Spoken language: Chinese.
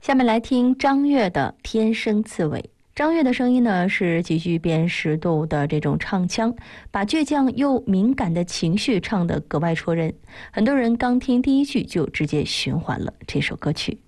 下面来听张悦的《天生刺猬》。张悦的声音呢是极具辨识度的这种唱腔，把倔强又敏感的情绪唱得格外戳人。很多人刚听第一句就直接循环了这首歌曲。